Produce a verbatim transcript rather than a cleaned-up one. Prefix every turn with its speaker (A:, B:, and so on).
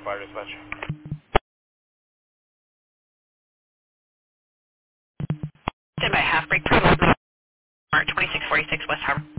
A: Fire Dispatch.
B: Stand by half break promo, twenty-six forty-six West Harbor.